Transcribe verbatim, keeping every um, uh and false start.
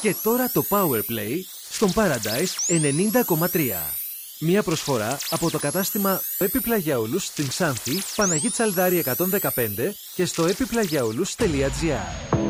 Και τώρα το Powerplay στον Paradise ενενήντα κόμμα τρία. Μια προσφορά από το κατάστημα Επιπλαγιαούλους στην Ξάνθη, Παναγή Τσαλδάρη εκατόν δεκαπέντε και στο επιπλαγιαούλους τελεία τζι άρ.